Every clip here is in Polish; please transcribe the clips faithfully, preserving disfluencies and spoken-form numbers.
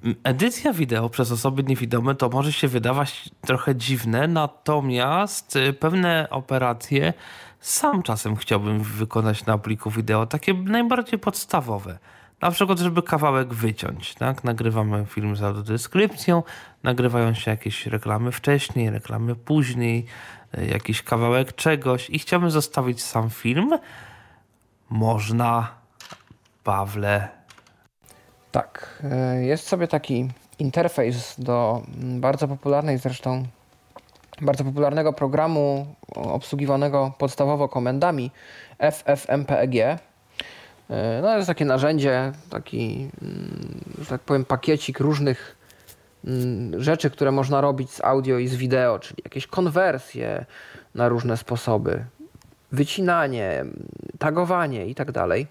Edycja wideo przez osoby niewidome to może się wydawać trochę dziwne, natomiast pewne operacje sam czasem chciałbym wykonać na pliku wideo, takie najbardziej podstawowe. Na przykład, żeby kawałek wyciąć, tak? Nagrywamy film z audiodeskrypcją, nagrywają się jakieś reklamy wcześniej, reklamy później, jakiś kawałek czegoś i chciałbym zostawić sam film. Można, Pawle. Tak, jest sobie taki interfejs do bardzo popularnej zresztą, bardzo popularnego programu obsługiwanego podstawowo komendami F F M P E G. No to jest takie narzędzie, taki, że tak powiem, pakiecik różnych rzeczy, które można robić z audio i z wideo, czyli jakieś konwersje na różne sposoby, wycinanie, tagowanie i tak dalej.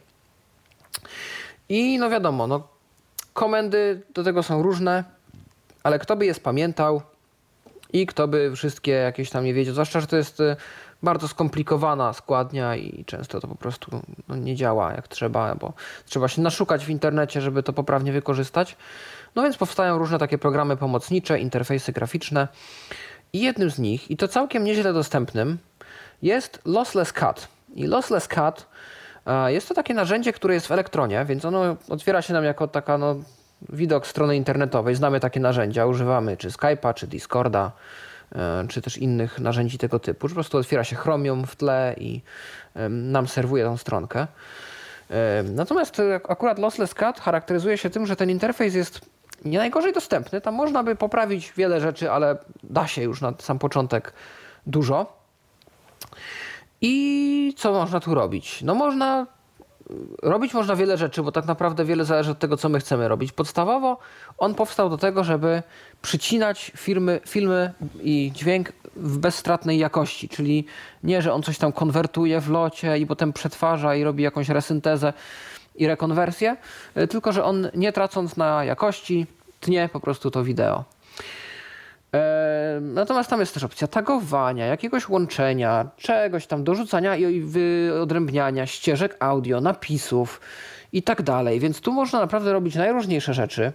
I no wiadomo, no komendy do tego są różne, ale kto by je spamiętał i kto by wszystkie jakieś tam nie wiedział, zwłaszcza, że to jest bardzo skomplikowana składnia i często to po prostu no, nie działa jak trzeba, bo trzeba się naszukać w internecie, żeby to poprawnie wykorzystać. No więc powstają różne takie programy pomocnicze, interfejsy graficzne i jednym z nich, i to całkiem nieźle dostępnym, jest Lossless Cut. I Lossless Cut jest to takie narzędzie, które jest w Elektronie, więc ono otwiera się nam jako taka no, widok strony internetowej. Znamy takie narzędzia, używamy czy Skype'a, czy Discorda, czy też innych narzędzi tego typu. Po prostu otwiera się Chromium w tle i nam serwuje tą stronkę. Natomiast akurat Lossless Cut charakteryzuje się tym, że ten interfejs jest nie najgorzej dostępny. Tam można by poprawić wiele rzeczy, ale da się już na sam początek dużo. I co można tu robić? No można robić można wiele rzeczy, bo tak naprawdę wiele zależy od tego, co my chcemy robić. Podstawowo on powstał do tego, żeby przycinać filmy, filmy i dźwięk w bezstratnej jakości, czyli nie, że on coś tam konwertuje w locie i potem przetwarza i robi jakąś resyntezę i rekonwersję, tylko że on nie tracąc na jakości tnie po prostu to wideo. Natomiast tam jest też opcja tagowania, jakiegoś łączenia, czegoś tam dorzucania i wyodrębniania ścieżek audio, napisów i tak dalej. Więc tu można naprawdę robić najróżniejsze rzeczy.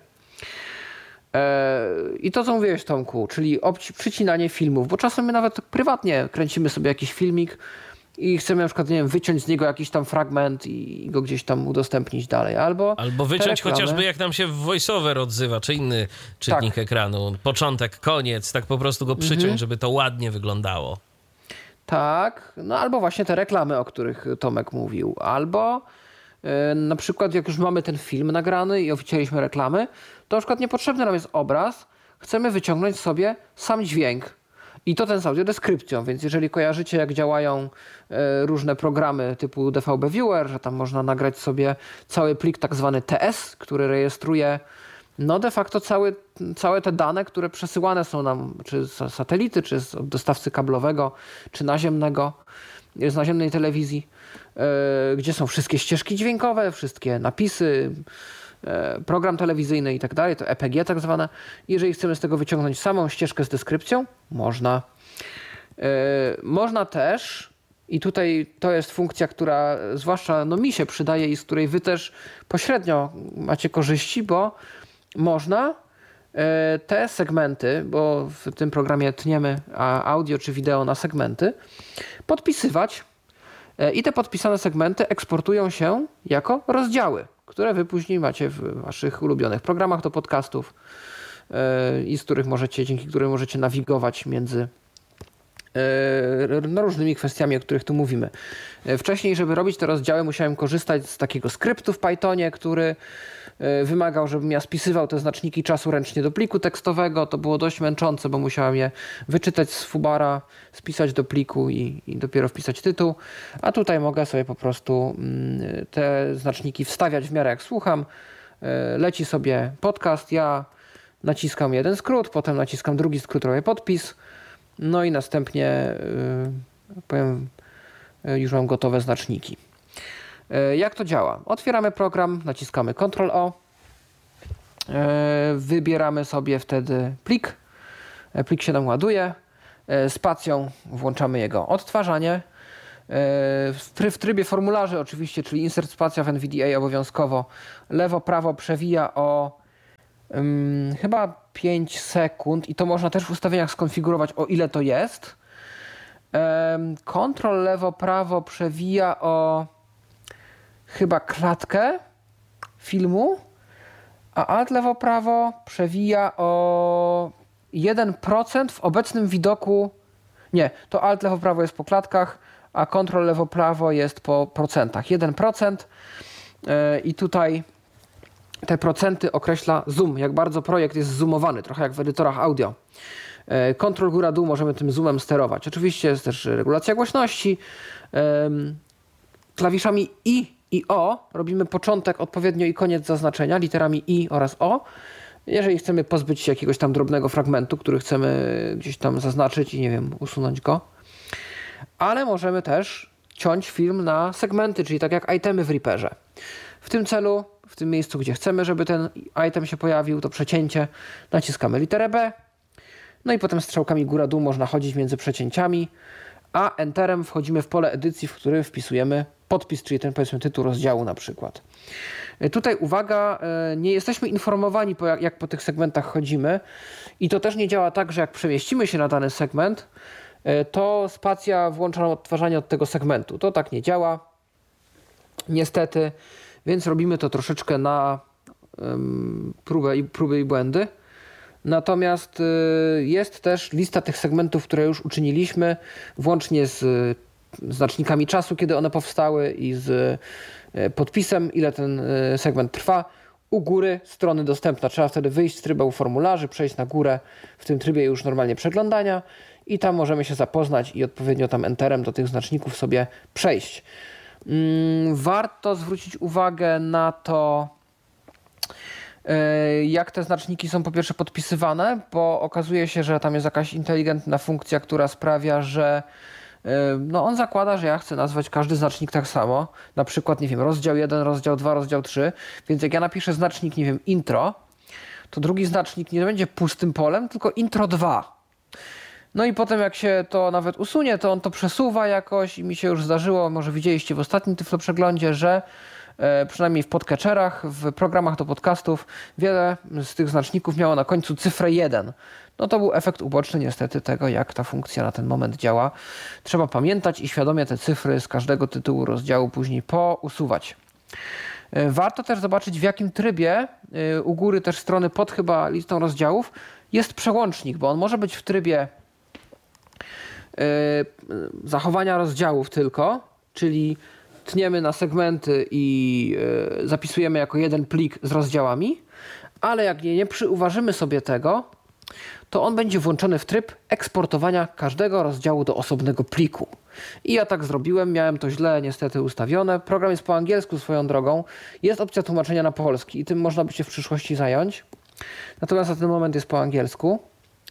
I to, co mówiłeś, Tomku, czyli obci- przycinanie filmów, bo czasem my nawet prywatnie kręcimy sobie jakiś filmik i chcemy na przykład, nie wiem, wyciąć z niego jakiś tam fragment i go gdzieś tam udostępnić dalej. Albo, Albo wyciąć chociażby jak nam się voiceover odzywa, czy inny czytnik tak. ekranu. Początek, koniec, tak po prostu go przyciąć, mhm. żeby to ładnie wyglądało. Tak, no albo właśnie te reklamy, o których Tomek mówił. Albo yy, na przykład jak już mamy ten film nagrany i oficialiśmy reklamy, to na przykład niepotrzebny nam jest obraz, chcemy wyciągnąć sobie sam dźwięk. I to ten z audiodeskrypcją, więc jeżeli kojarzycie, jak działają e, różne programy typu D V B Viewer, że tam można nagrać sobie cały plik tak zwany T S, który rejestruje no de facto cały, całe te dane, które przesyłane są nam czy z satelity, czy z dostawcy kablowego, czy naziemnego, z naziemnej telewizji, e, gdzie są wszystkie ścieżki dźwiękowe, wszystkie napisy, program telewizyjny i tak dalej, to E P G tak zwane. Jeżeli chcemy z tego wyciągnąć samą ścieżkę z deskrypcją, można. Yy, można też, i tutaj to jest funkcja, która zwłaszcza no, mi się przydaje i z której wy też pośrednio macie korzyści, bo można yy, te segmenty, bo w tym programie tniemy audio czy wideo na segmenty, podpisywać yy, i te podpisane segmenty eksportują się jako rozdziały, które wy później macie w waszych ulubionych programach do podcastów yy, i z których możecie, dzięki którym możecie nawigować między yy, no, różnymi kwestiami, o których tu mówimy. Yy, wcześniej, żeby robić te rozdziały, musiałem korzystać z takiego skryptu w Pythonie, który yy, wymagał, żebym ja spisywał te znaczniki czasu ręcznie do pliku tekstowego. To było dość męczące, bo musiałem je wyczytać z Fubara, spisać do pliku i, i dopiero wpisać tytuł. A tutaj mogę sobie po prostu yy, te znaczniki wstawiać w miarę jak słucham. Yy, leci sobie podcast, ja naciskam jeden skrót, potem naciskam drugi skrót, robię podpis. No i następnie yy, powiem, yy, już mam gotowe znaczniki. Yy, jak to działa? Otwieramy program, naciskamy kontrol O, yy, wybieramy sobie wtedy plik, yy, plik się nam ładuje, yy, spacją włączamy jego odtwarzanie. Yy, w, try, w trybie formularzy oczywiście, czyli insert spacja w N V D A obowiązkowo, lewo, prawo przewija o um, chyba pięć sekund i to można też w ustawieniach skonfigurować, o ile to jest. Um, Ctrl lewo, prawo przewija o chyba klatkę filmu, a Alt lewo, prawo przewija o jeden procent w obecnym widoku. Nie, to Alt lewo, prawo jest po klatkach, a Ctrl lewo, prawo jest po procentach. jeden procent yy, i tutaj te procenty określa zoom, jak bardzo projekt jest zoomowany, trochę jak w edytorach audio. Yy, Ctrl góra dół możemy tym zoomem sterować. Oczywiście jest też regulacja głośności. Yy, klawiszami I i O robimy początek odpowiednio i koniec zaznaczenia literami I oraz O. Jeżeli chcemy pozbyć się jakiegoś tam drobnego fragmentu, który chcemy gdzieś tam zaznaczyć i nie wiem, usunąć go. Ale możemy też ciąć film na segmenty, czyli tak jak itemy w Reaperze. W tym celu, w tym miejscu, gdzie chcemy, żeby ten item się pojawił, to przecięcie, naciskamy literę B. No i potem strzałkami góra-dół można chodzić między przecięciami, a enterem wchodzimy w pole edycji, w którym wpisujemy podpis, czyli ten, powiedzmy, tytuł rozdziału na przykład. Tutaj uwaga, nie jesteśmy informowani, po jak, jak po tych segmentach chodzimy i to też nie działa tak, że jak przemieścimy się na dany segment, to spacja włącza odtwarzanie od tego segmentu. To tak nie działa, niestety, więc robimy to troszeczkę na um, próbę i, próby i błędy. Natomiast y, jest też lista tych segmentów, które już uczyniliśmy, włącznie z y, znacznikami czasu, kiedy one powstały i z y, podpisem, ile ten y, segment trwa. U góry strony dostępna. Trzeba wtedy wyjść z trybu formularzy, przejść na górę w tym trybie już normalnie przeglądania i tam możemy się zapoznać i odpowiednio tam enterem do tych znaczników sobie przejść. Mm, warto zwrócić uwagę na to, jak te znaczniki są po pierwsze podpisywane, bo okazuje się, że tam jest jakaś inteligentna funkcja, która sprawia, że no on zakłada, że ja chcę nazwać każdy znacznik tak samo. Na przykład, nie wiem, rozdział jeden, rozdział dwa, rozdział trzy. Więc jak ja napiszę znacznik, nie wiem, intro, to drugi znacznik nie będzie pustym polem, tylko intro dwa. No i potem jak się to nawet usunie, to on to przesuwa jakoś i mi się już zdarzyło, może widzieliście w ostatnim Tyflo Przeglądzie, że przynajmniej w podcatcherach, w programach do podcastów, wiele z tych znaczników miało na końcu cyfrę jeden. No to był efekt uboczny niestety tego, jak ta funkcja na ten moment działa. Trzeba pamiętać i świadomie te cyfry z każdego tytułu rozdziału później pousuwać. Warto też zobaczyć, w jakim trybie, u góry też strony pod chyba listą rozdziałów, jest przełącznik, bo on może być w trybie zachowania rozdziałów tylko, czyli tniemy na segmenty i y, zapisujemy jako jeden plik z rozdziałami, ale jak nie, nie przyuważymy sobie tego, to on będzie włączony w tryb eksportowania każdego rozdziału do osobnego pliku. I ja tak zrobiłem, miałem to źle niestety ustawione. Program jest po angielsku swoją drogą, jest opcja tłumaczenia na polski i tym można by się w przyszłości zająć. Natomiast na ten moment jest po angielsku.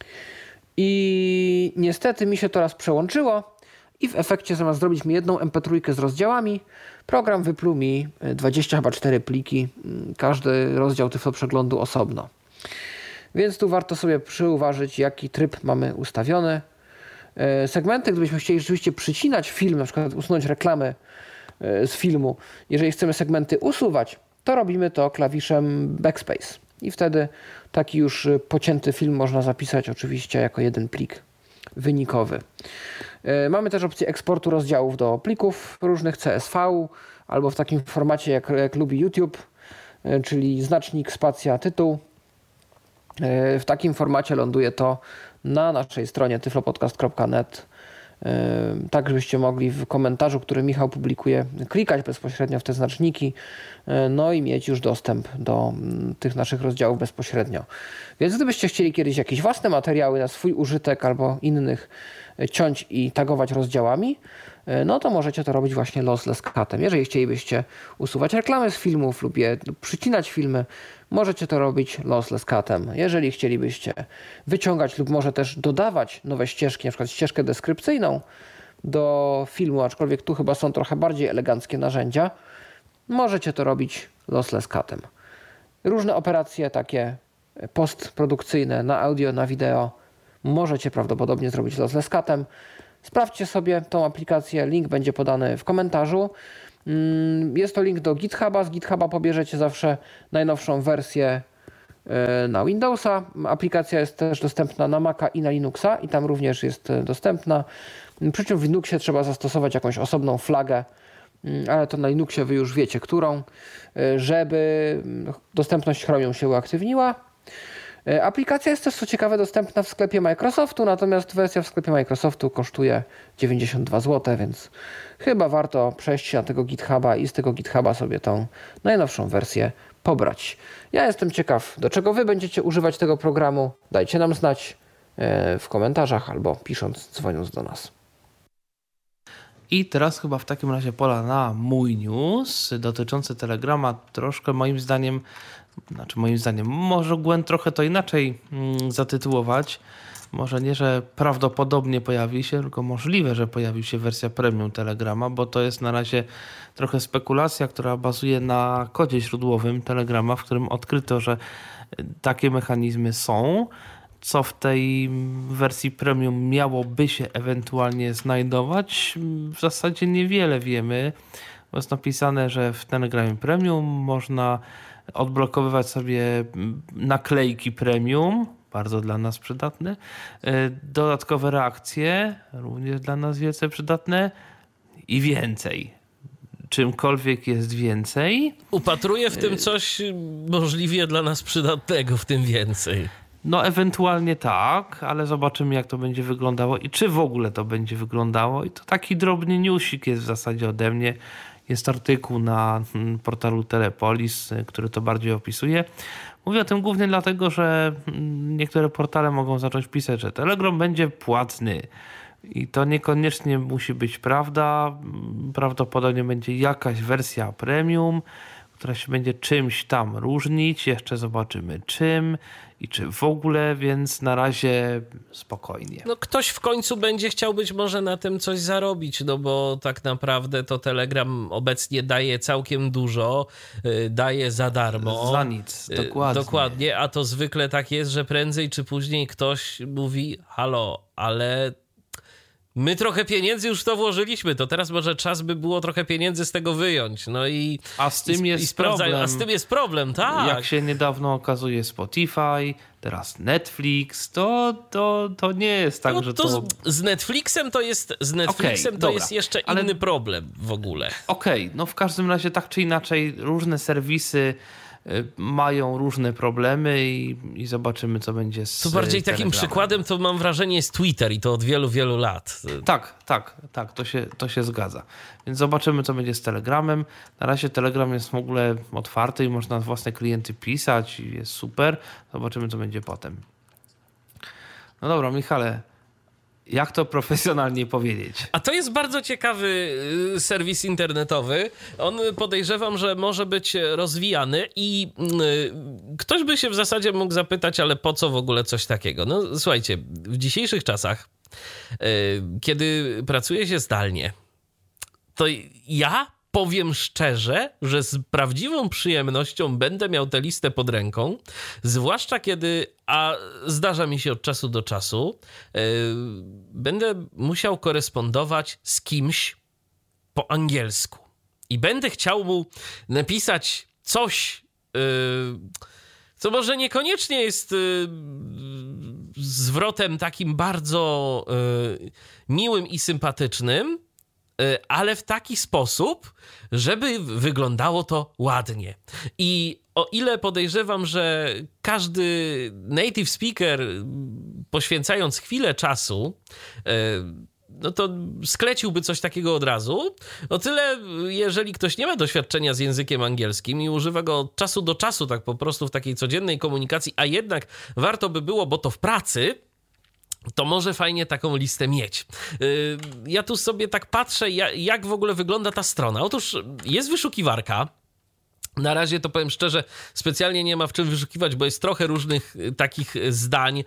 I niestety mi się to raz przełączyło. I w efekcie zamiast zrobić mi jedną em pe trzy z rozdziałami, program wypluł mi dwadzieścia chyba cztery pliki, każdy rozdział Tyflo Przeglądu osobno. Więc tu warto sobie przyuważyć, jaki tryb mamy ustawiony. Segmenty, gdybyśmy chcieli rzeczywiście przycinać film, na przykład usunąć reklamy z filmu, jeżeli chcemy segmenty usuwać, to robimy to klawiszem backspace. I wtedy taki już pocięty film można zapisać oczywiście jako jeden plik wynikowy. Mamy też opcję eksportu rozdziałów do plików różnych C S V albo w takim formacie jak, jak lubi YouTube, czyli znacznik, spacja, tytuł. W takim formacie ląduje to na naszej stronie tyflopodcast kropka net, tak żebyście mogli w komentarzu, który Michał publikuje, klikać bezpośrednio w te znaczniki, no i mieć już dostęp do tych naszych rozdziałów bezpośrednio. Więc gdybyście chcieli kiedyś jakieś własne materiały na swój użytek albo innych ciąć i tagować rozdziałami, no to możecie to robić właśnie lossless cutem. Jeżeli chcielibyście usuwać reklamy z filmów lub je przycinać filmy, możecie to robić lossless cutem. Jeżeli chcielibyście wyciągać lub może też dodawać nowe ścieżki, na przykład ścieżkę deskrypcyjną do filmu, aczkolwiek tu chyba są trochę bardziej eleganckie narzędzia, możecie to robić lossless cutem. Różne operacje takie postprodukcyjne na audio, na wideo możecie prawdopodobnie zrobić lossless cutem. Sprawdźcie sobie tą aplikację, link będzie podany w komentarzu. Jest to link do GitHuba, z GitHuba pobierzecie zawsze najnowszą wersję na Windowsa. Aplikacja jest też dostępna na Maca i na Linuxa i tam również jest dostępna. Przy czym w Linuxie trzeba zastosować jakąś osobną flagę, ale to na Linuxie wy już wiecie, którą, żeby dostępność Chromium się uaktywniła. Aplikacja jest też, co ciekawe, dostępna w sklepie Microsoftu, natomiast wersja w sklepie Microsoftu kosztuje dziewięćdziesiąt dwa złote, więc chyba warto przejść się na tego GitHuba i z tego GitHuba sobie tą najnowszą wersję pobrać. Ja jestem ciekaw, do czego wy będziecie używać tego programu. Dajcie nam znać w komentarzach albo pisząc, dzwoniąc do nas. I teraz chyba w takim razie pola na mój news dotyczący Telegrama. Troszkę moim zdaniem, znaczy moim zdaniem, może Gwen trochę to inaczej mm, zatytułować. Może nie, że prawdopodobnie pojawi się, tylko możliwe, że pojawi się wersja premium Telegrama, bo to jest na razie trochę spekulacja, która bazuje na kodzie źródłowym Telegrama, w którym odkryto, że takie mechanizmy są. Co w tej wersji premium miałoby się ewentualnie znajdować? W zasadzie niewiele wiemy. Jest napisane, że w Telegramie premium można odblokowywać sobie naklejki premium, bardzo dla nas przydatne, dodatkowe reakcje, również dla nas wielce przydatne i więcej. Czymkolwiek jest więcej. Upatruję w tym coś możliwie dla nas przydatnego, w tym więcej. No ewentualnie tak, ale zobaczymy, jak to będzie wyglądało i czy w ogóle to będzie wyglądało. I to taki drobny newsik jest w zasadzie ode mnie. Jest artykuł na portalu Telepolis, który to bardziej opisuje. Mówię o tym głównie dlatego, że niektóre portale mogą zacząć pisać, że Telegram będzie płatny. I to niekoniecznie musi być prawda. Prawdopodobnie będzie jakaś wersja premium, która się będzie czymś tam różnić. Jeszcze zobaczymy czym i czy w ogóle, więc na razie spokojnie. No ktoś w końcu będzie chciał być może na tym coś zarobić, no bo tak naprawdę to Telegram obecnie daje całkiem dużo, daje za darmo. Za nic, dokładnie. Dokładnie, a to zwykle tak jest, że prędzej czy później ktoś mówi, halo, ale my trochę pieniędzy już w to włożyliśmy, to teraz może czas by było trochę pieniędzy z tego wyjąć. No i a z tym i, jest i problem. A z tym jest problem, tak. Jak się niedawno okazuje Spotify, teraz Netflix, to, to, to nie jest tak, no, że to... to... Z Netflixem to jest, z Netflixem okay, to dobra, jest jeszcze ale... inny problem w ogóle. Okej, okay, no w każdym razie tak czy inaczej różne serwisy mają różne problemy i, i zobaczymy, co będzie z Tu bardziej takim przykładem to mam wrażenie jest Twitter i to od wielu, wielu lat. Tak, tak, tak, to się, to się zgadza. Więc zobaczymy, co będzie z Telegramem. Na razie Telegram jest w ogóle otwarty i można własne klienty pisać i jest super. Zobaczymy, co będzie potem. No dobra, Michale, jak to profesjonalnie powiedzieć? A to jest bardzo ciekawy serwis internetowy. On podejrzewam, że może być rozwijany i ktoś by się w zasadzie mógł zapytać, ale po co w ogóle coś takiego? No słuchajcie, w dzisiejszych czasach, kiedy pracuje się zdalnie, to ja powiem szczerze, że z prawdziwą przyjemnością będę miał tę listę pod ręką, zwłaszcza kiedy, a zdarza mi się od czasu do czasu, yy, będę musiał korespondować z kimś po angielsku i będę chciał mu napisać coś, yy, co może niekoniecznie jest yy, zwrotem takim bardzo yy, miłym i sympatycznym, ale w taki sposób, żeby wyglądało to ładnie. I o ile podejrzewam, że każdy native speaker, poświęcając chwilę czasu, no to skleciłby coś takiego od razu, o tyle jeżeli ktoś nie ma doświadczenia z językiem angielskim i używa go od czasu do czasu, tak po prostu w takiej codziennej komunikacji, a jednak warto by było, bo to w pracy, to może fajnie taką listę mieć. Ja tu sobie tak patrzę, jak w ogóle wygląda ta strona. Otóż jest wyszukiwarka. Na razie to powiem szczerze, specjalnie nie ma w czym wyszukiwać, bo jest trochę różnych takich zdań.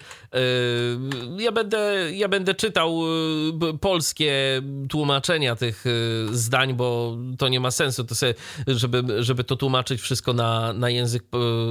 Ja będę, ja będę czytał polskie tłumaczenia tych zdań, bo to nie ma sensu, to sobie, żeby, żeby to tłumaczyć wszystko na, na język,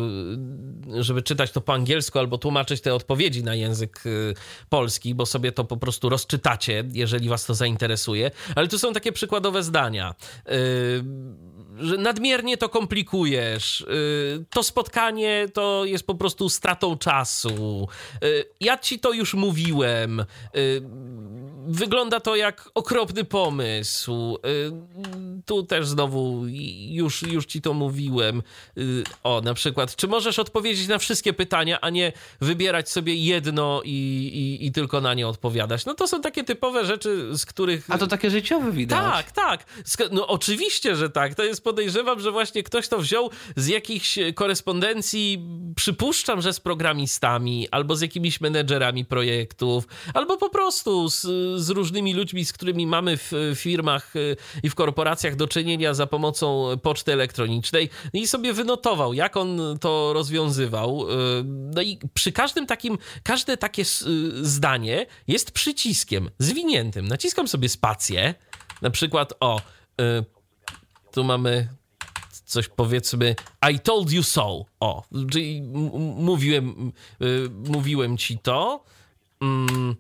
żeby czytać to po angielsku albo tłumaczyć te odpowiedzi na język polski, bo sobie to po prostu rozczytacie, jeżeli was to zainteresuje. Ale tu są takie przykładowe zdania. że nadmiernie to komplikujesz, to spotkanie to jest po prostu stratą czasu, ja ci to już mówiłem, wygląda to jak okropny pomysł, tu też znowu już, już ci to mówiłem. O, na przykład, czy możesz odpowiedzieć na wszystkie pytania, a nie wybierać sobie jedno i, i, i tylko na nie odpowiadać. No to są takie typowe rzeczy, z których... A to takie życiowe widać. Tak, tak. No oczywiście, że tak. To jest, podejrzewam, że właśnie ktoś to wziął z jakichś korespondencji, przypuszczam, że z programistami, albo z jakimiś menedżerami projektów, albo po prostu z, z różnymi ludźmi, z którymi mamy w firmach i w korporacjach do czynienia za pomocą poczty elektronicznej i sobie wynotował, jak on to rozwiązywał. No i przy każdym takim, każde takie zdanie jest przyciskiem zwiniętym. Naciskam sobie spację, na przykład o, tu mamy coś, powiedzmy, I told you so. O, czyli m- mówiłem, y, mówiłem ci to. Mm.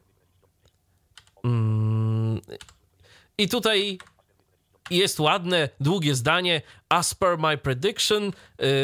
Mm. I tutaj jest ładne, długie zdanie. As per my prediction, y,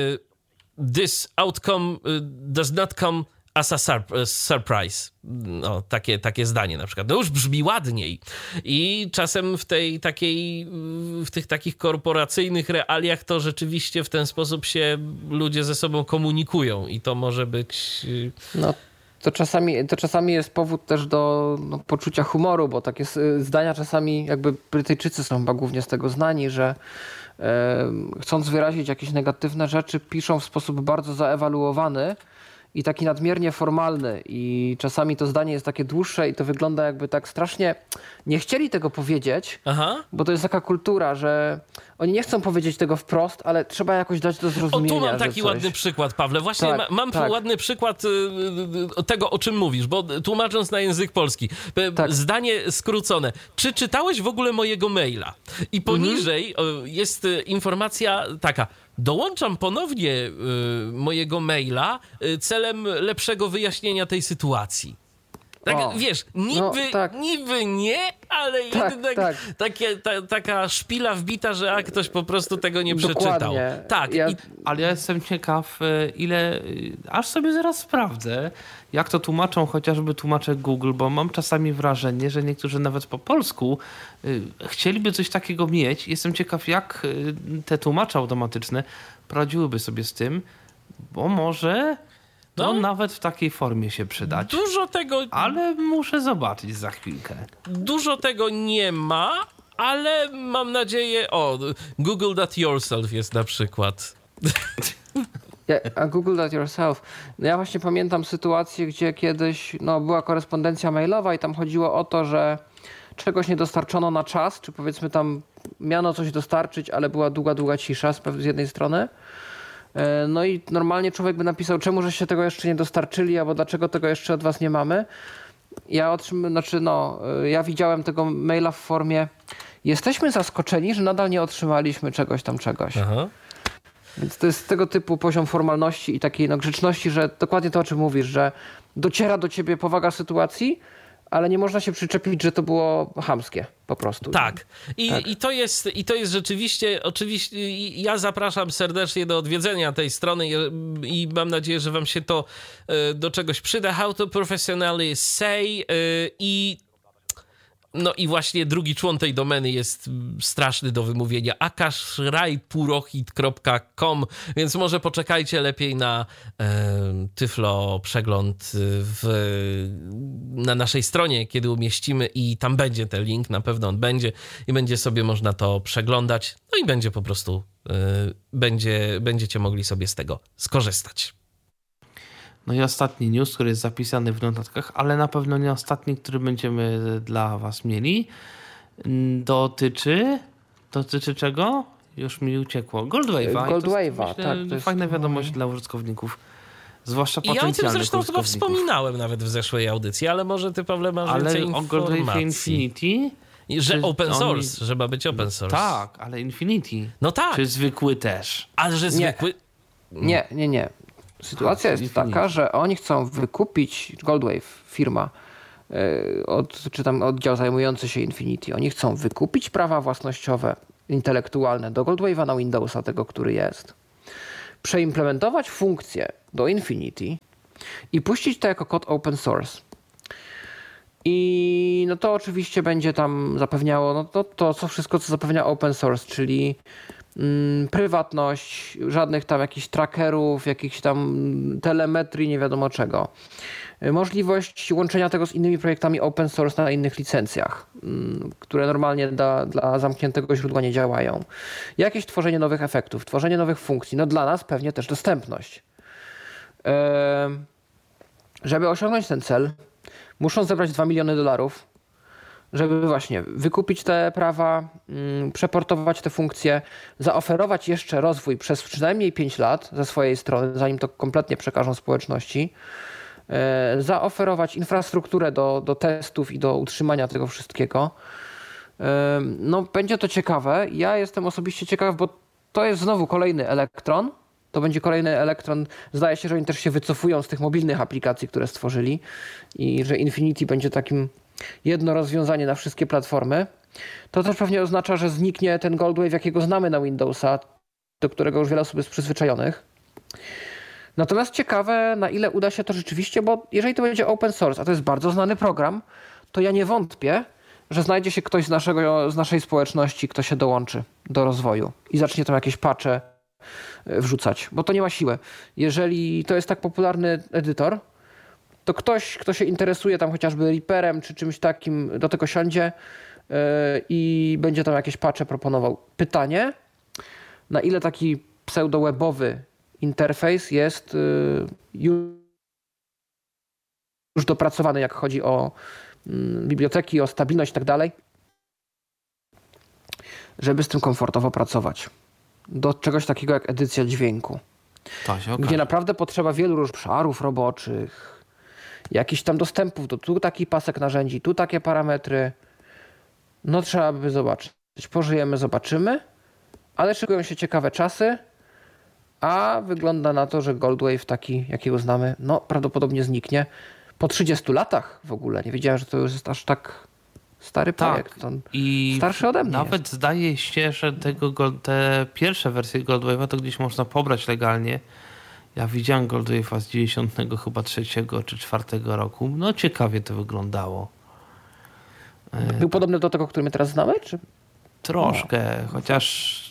this outcome y, does not come as a sur- surprise. No, takie, takie zdanie na przykład. No już brzmi ładniej. I czasem w tej takiej, w tych takich korporacyjnych realiach to rzeczywiście w ten sposób się ludzie ze sobą komunikują i to może być... No, to czasami, to czasami jest powód też do no, poczucia humoru, bo takie zdania czasami, jakby Brytyjczycy są chyba głównie z tego znani, że e, chcąc wyrazić jakieś negatywne rzeczy, piszą w sposób bardzo zaewaluowany i taki nadmiernie formalny i czasami to zdanie jest takie dłuższe i to wygląda jakby tak strasznie nie chcieli tego powiedzieć, Aha. bo to jest taka kultura, że oni nie chcą powiedzieć tego wprost, ale trzeba jakoś dać do zrozumienia. O, tu mam taki coś... ładny przykład, Pawle. Właśnie tak, ma, mam tak. ładny przykład y, tego, o czym mówisz, bo tłumacząc na język polski, tak. zdanie skrócone. Czy czytałeś w ogóle mojego maila? I poniżej mhm. jest informacja taka. Dołączam ponownie y, mojego maila y, celem lepszego wyjaśnienia tej sytuacji. Tak, o, wiesz, niby, no, tak. niby nie, ale tak, jednak tak. Takie, ta, taka szpila wbita, że a ktoś po prostu tego nie przeczytał. Dokładnie. Tak, ja... i... Ale ja jestem ciekaw, ile, aż sobie zaraz sprawdzę, jak to tłumaczą chociażby tłumacze Google, bo mam czasami wrażenie, że niektórzy nawet po polsku y, chcieliby coś takiego mieć. Jestem ciekaw, jak y, te tłumacze automatyczne poradziłyby sobie z tym, bo może... To no, nawet w takiej formie się przydać. Dużo tego... Ale muszę zobaczyć za chwilkę. Dużo tego nie ma, ale mam nadzieję... O, Google that yourself jest na przykład. Ja, a Google that yourself. No ja właśnie pamiętam sytuację, gdzie kiedyś no, była korespondencja mailowa i tam chodziło o to, że czegoś nie dostarczono na czas, czy powiedzmy tam miano coś dostarczyć, ale była długa, długa cisza z, z jednej strony. No i normalnie człowiek by napisał, czemu żeście tego jeszcze nie dostarczyli, albo dlaczego tego jeszcze od was nie mamy. Ja otrzym, znaczy no, ja widziałem tego maila w formie jesteśmy zaskoczeni, że nadal nie otrzymaliśmy czegoś tam czegoś. Aha. Więc to jest tego typu poziom formalności i takiej no, grzeczności, że dokładnie to, o czym mówisz, że dociera do ciebie powaga sytuacji, ale nie można się przyczepić, że to było chamskie po prostu. Tak. I, tak. I, to, jest, i to jest rzeczywiście, oczywiście, ja zapraszam serdecznie do odwiedzenia tej strony i, i mam nadzieję, że wam się to y, do czegoś przyda. How to professionally say y, i no i właśnie drugi człon tej domeny jest straszny do wymówienia. akash rai purohit kropka com, więc może poczekajcie lepiej na e, Tyflo przegląd w, na naszej stronie, kiedy umieścimy i tam będzie ten link, na pewno on będzie i będzie sobie można to przeglądać, no i będzie po prostu, e, będzie, będziecie mogli sobie z tego skorzystać. No i ostatni news, który jest zapisany w notatkach, ale na pewno nie ostatni, który będziemy dla was mieli, dotyczy, dotyczy czego? Już mi uciekło. Goldwave'a. Goldwave'a, tak. To jest fajna wiadomość dla użytkowników, zwłaszcza I potencjalnych ja o tym zresztą chyba wspominałem nawet w zeszłej audycji, ale może ty, Pawle, masz ale więcej informacji. Ale o Goldwave'ie Infinity? I że open source, oni... że ma być open source. Tak, ale Infinity. No tak. Czy zwykły też? Ale że zwykły... Nie, nie, nie. Sytuacja jest taka, że oni chcą wykupić Goldwave, firma, od, czy tam oddział zajmujący się Infinity. Oni chcą wykupić prawa własnościowe intelektualne do Goldwave'a na Windowsa, tego, który jest, przeimplementować funkcję do Infinity i puścić to jako kod open source. I no to oczywiście będzie tam zapewniało no to, to co wszystko, co zapewnia open source, czyli mm, prywatność, żadnych tam jakichś trackerów, jakichś tam telemetrii, nie wiadomo czego. Możliwość łączenia tego z innymi projektami open source na innych licencjach, mm, które normalnie dla, dla zamkniętego źródła nie działają. Jakieś tworzenie nowych efektów, tworzenie nowych funkcji. No dla nas pewnie też dostępność. Yy, żeby osiągnąć ten cel, muszą zebrać dwa miliony dolarów, żeby właśnie wykupić te prawa, mm, przeportować te funkcje, zaoferować jeszcze rozwój przez przynajmniej pięć lat ze swojej strony, zanim to kompletnie przekażą społeczności, e, zaoferować infrastrukturę do, do testów i do utrzymania tego wszystkiego. E, no, będzie to ciekawe. Ja jestem osobiście ciekaw, bo to jest znowu kolejny elektron. To będzie kolejny elektron. Zdaje się, że oni też się wycofują z tych mobilnych aplikacji, które stworzyli i że Infinity będzie takim jedno rozwiązanie na wszystkie platformy. To też pewnie oznacza, że zniknie ten Goldwave, jakiego znamy na Windowsa, do którego już wiele osób jest przyzwyczajonych. Natomiast ciekawe, na ile uda się to rzeczywiście, bo jeżeli to będzie open source, a to jest bardzo znany program, to ja nie wątpię, że znajdzie się ktoś z, naszego, z naszej społeczności, kto się dołączy do rozwoju i zacznie tam jakieś patche wrzucać, bo to nie ma siły. Jeżeli to jest tak popularny edytor, to ktoś, kto się interesuje tam chociażby Reaperem czy czymś takim, do tego siądzie yy, i będzie tam jakieś patche proponował. Pytanie, na ile taki pseudo-webowy interfejs jest yy, już dopracowany, jak chodzi o yy, biblioteki, o stabilność i tak dalej, żeby z tym komfortowo pracować. Do czegoś takiego jak edycja dźwięku, gdzie naprawdę potrzeba wielu różnych obszarów roboczych, jakichś tam dostępów do tu taki pasek narzędzi, tu takie parametry. No trzeba by zobaczyć. Pożyjemy, zobaczymy, ale szykują się ciekawe czasy, a wygląda na to, że Goldwave taki, jakiego znamy, no prawdopodobnie zniknie po trzydziestu latach w ogóle. Nie wiedziałem, że to już jest aż tak stary projekt. Tak. On I starszy ode mnie nawet jest. zdaje się, że tego, te pierwsze wersje Goldwave'a to gdzieś można pobrać legalnie. Ja widziałem Goldwave'a z dziewięćdziesiątego chyba trzeciego czy czwartego roku. No ciekawie to wyglądało. Był podobny do tego, który my teraz znamy? Czy? Troszkę, no. Chociaż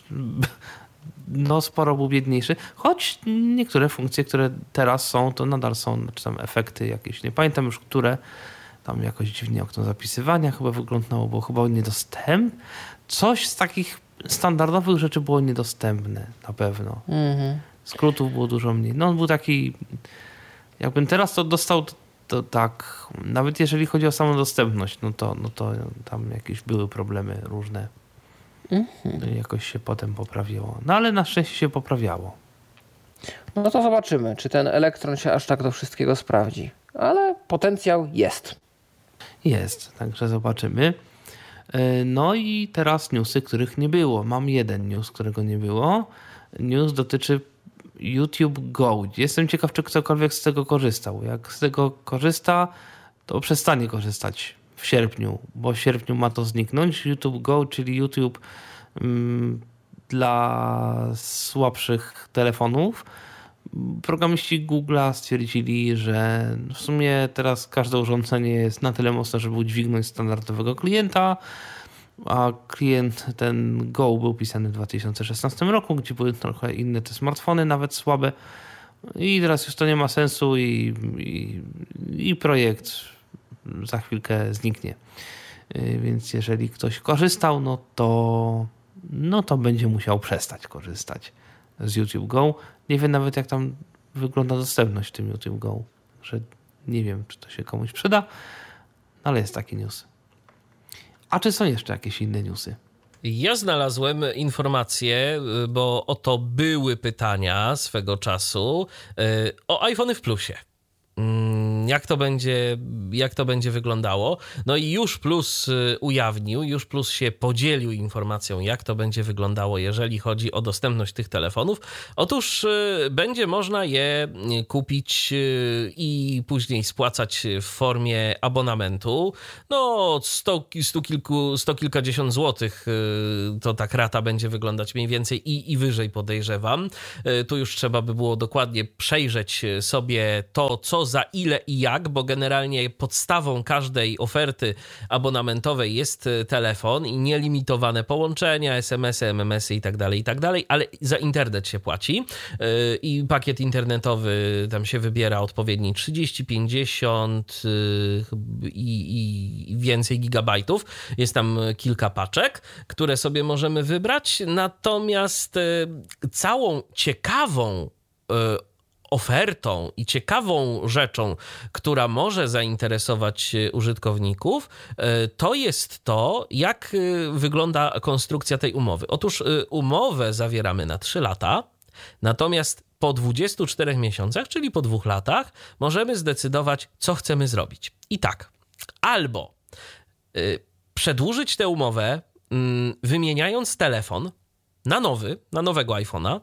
no sporo był biedniejszy. Choć niektóre funkcje, które teraz są, to nadal są, czy tam efekty jakieś, nie pamiętam już, które tam jakoś dziwnie okno zapisywania chyba wyglądało, bo chyba niedostępne. Coś z takich standardowych rzeczy było niedostępne na pewno. Mhm. Skrótów było dużo mniej. No on był taki, jakbym teraz to dostał, to, to tak, nawet jeżeli chodzi o samą dostępność, no to, no to tam jakieś były problemy różne. Mhm. Jakoś się potem poprawiło. No ale na szczęście się poprawiało. No to zobaczymy, czy ten elektron się aż tak do wszystkiego sprawdzi. Ale potencjał jest. Jest, także zobaczymy. No i teraz newsy, których nie było. Mam jeden news, którego nie było. News dotyczy YouTube Go. Jestem ciekaw, czy ktokolwiek z tego korzystał. Jak z tego korzysta, to przestanie korzystać w sierpniu, bo w sierpniu ma to zniknąć. YouTube Go, czyli YouTube mm, dla słabszych telefonów. Programiści Google'a stwierdzili, że w sumie teraz każde urządzenie jest na tyle mocne, żeby udźwignąć standardowego klienta, a klient ten Go był pisany w dwa tysiące szesnastym roku, gdzie były trochę inne te smartfony, nawet słabe, i teraz już to nie ma sensu i, i, i projekt za chwilkę zniknie. Więc jeżeli ktoś korzystał, no to, no to będzie musiał przestać korzystać z YouTube Go. Nie wiem nawet, jak tam wygląda dostępność w tym YouTube Go, że nie wiem, czy to się komuś przyda, ale jest taki news. A czy są jeszcze jakieś inne newsy? Ja znalazłem informacje, bo o to były pytania swego czasu, o iPhony w plusie. jak to będzie, jak to będzie wyglądało. No i już Plus ujawnił, już Plus się podzielił informacją, jak to będzie wyglądało, jeżeli chodzi o dostępność tych telefonów. Otóż będzie można je kupić i później spłacać w formie abonamentu. No sto, sto, kilku, sto kilkadziesiąt złotych to tak rata będzie wyglądać mniej więcej i, i wyżej, podejrzewam. Tu już trzeba by było dokładnie przejrzeć sobie to, co za ile i jak, bo generalnie podstawą każdej oferty abonamentowej jest telefon i nielimitowane połączenia, es em esy, em em esy i tak dalej, i tak dalej, ale za internet się płaci i pakiet internetowy tam się wybiera odpowiedni trzydzieści, pięćdziesiąt i, i więcej gigabajtów. Jest tam kilka paczek, które sobie możemy wybrać, natomiast całą ciekawą ofertą i ciekawą rzeczą, która może zainteresować użytkowników, to jest to, jak wygląda konstrukcja tej umowy. Otóż umowę zawieramy na trzy lata, natomiast po dwudziestu czterech miesiącach, czyli po dwóch latach, możemy zdecydować, co chcemy zrobić. I tak, albo przedłużyć tę umowę, wymieniając telefon na nowy, na nowego iPhone'a,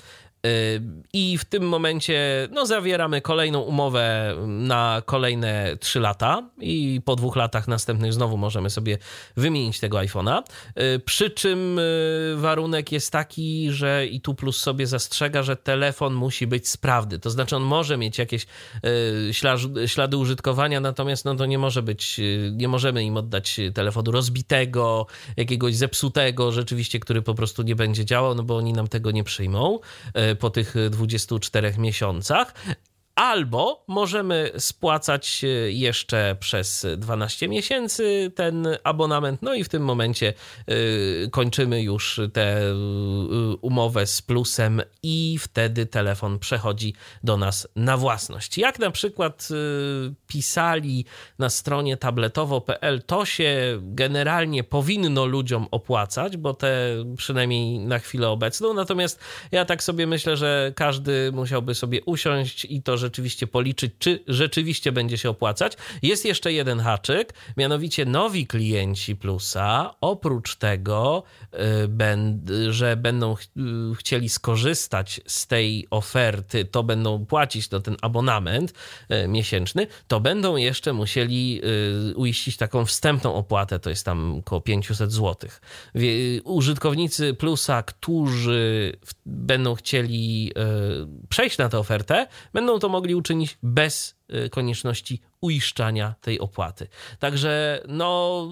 i w tym momencie no, zawieramy kolejną umowę na kolejne trzy lata i po dwóch latach następnych znowu możemy sobie wymienić tego iPhone'a. Przy czym warunek jest taki, że i tu Plus sobie zastrzega, że telefon musi być sprawny. To znaczy on może mieć jakieś ślady, ślady użytkowania, natomiast no, to nie może być, nie możemy im oddać telefonu rozbitego, jakiegoś zepsutego rzeczywiście, który po prostu nie będzie działał, no bo oni nam tego nie przyjmą po tych dwudziestu czterech miesiącach. Albo możemy spłacać jeszcze przez dwanaście miesięcy ten abonament, no i w tym momencie y, kończymy już tę y, umowę z Plusem i wtedy telefon przechodzi do nas na własność. Jak na przykład y, pisali na stronie tabletowo kropka pe el, to się generalnie powinno ludziom opłacać, bo te przynajmniej na chwilę obecną, natomiast ja tak sobie myślę, że każdy musiałby sobie usiąść i to rzeczywiście policzyć, czy rzeczywiście będzie się opłacać. Jest jeszcze jeden haczyk, mianowicie nowi klienci Plusa, oprócz tego, że będą chcieli skorzystać z tej oferty, to będą płacić to ten abonament miesięczny, to będą jeszcze musieli uiścić taką wstępną opłatę, to jest tam około pięćset złotych. Użytkownicy Plusa, którzy będą chcieli przejść na tę ofertę, będą to mogli uczynić bez konieczności uiszczania tej opłaty. Także no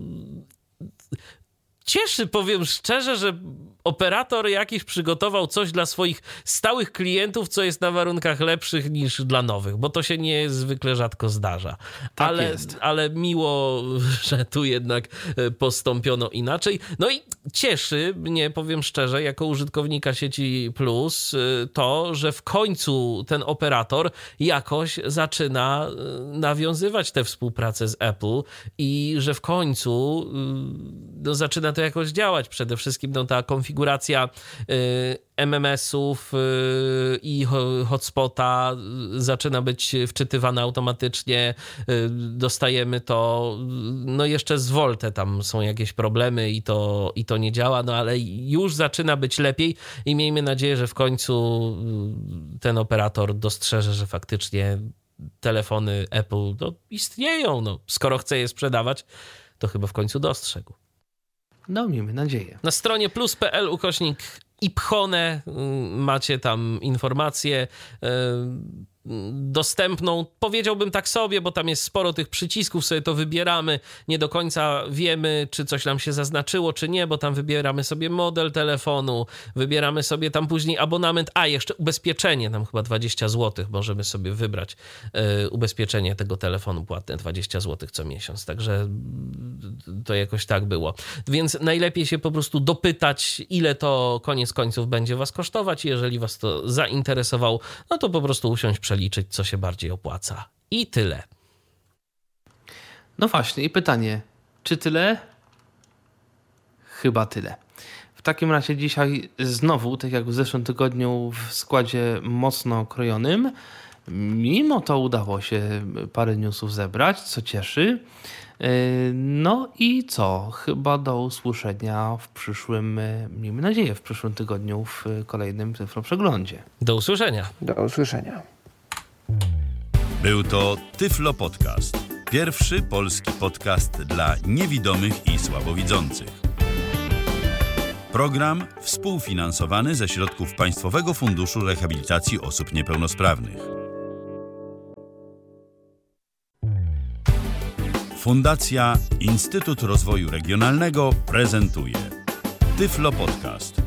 cieszy, powiem szczerze, że operator jakiś przygotował coś dla swoich stałych klientów, co jest na warunkach lepszych niż dla nowych, bo to się niezwykle rzadko zdarza. Tak ale, jest. ale miło, że tu jednak postąpiono inaczej. No i cieszy mnie, powiem szczerze, jako użytkownika sieci Plus, to, że w końcu ten operator jakoś zaczyna nawiązywać tę współpracę z Apple i że w końcu no, zaczyna to jakoś działać. Przede wszystkim no, ta konfiguracja em em esów i hotspota zaczyna być wczytywana automatycznie. Dostajemy to, no jeszcze z Volte tam są jakieś problemy i to, i to nie działa, no ale już zaczyna być lepiej i miejmy nadzieję, że w końcu ten operator dostrzeże, że faktycznie telefony Apple no, istnieją. No, skoro chce je sprzedawać, to chyba w końcu dostrzegł. No, miejmy nadzieję. Na stronie plus kropka pe el ukośnik Ipchone macie tam informację dostępną, powiedziałbym tak sobie, bo tam jest sporo tych przycisków, sobie to wybieramy, nie do końca wiemy, czy coś nam się zaznaczyło, czy nie, bo tam wybieramy sobie model telefonu, wybieramy sobie tam później abonament, a jeszcze ubezpieczenie, tam chyba dwadzieścia złotych możemy sobie wybrać y, ubezpieczenie tego telefonu płatne, dwadzieścia złotych co miesiąc, także to jakoś tak było. Więc najlepiej się po prostu dopytać, ile to koniec końców będzie was kosztować, jeżeli was to zainteresowało, no to po prostu usiąść, przeliczyć, co się bardziej opłaca. I tyle. No właśnie, i pytanie, czy tyle? Chyba tyle. W takim razie dzisiaj znowu, tak jak w zeszłym tygodniu w składzie mocno okrojonym, Mimo to udało się parę newsów zebrać, co cieszy. No i co? Chyba do usłyszenia w przyszłym, miejmy nadzieję, w przyszłym tygodniu w kolejnym Tyfloprzeglądzie. Do usłyszenia. Do usłyszenia. Był to Tyflo Podcast. Pierwszy polski podcast dla niewidomych i słabowidzących. Program współfinansowany ze środków Państwowego Funduszu Rehabilitacji Osób Niepełnosprawnych. Fundacja Instytut Rozwoju Regionalnego prezentuje Tyflo Podcast.